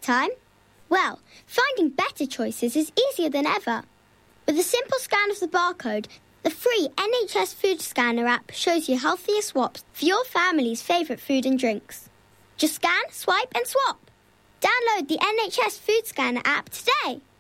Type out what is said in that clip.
time? Well, finding better choices is easier than ever. With a simple scan of the barcode, the free NHS Food Scanner app shows you healthier swaps for your family's favourite food and drinks. Just scan, swipe and swap. Download the NHS Food Scanner app today.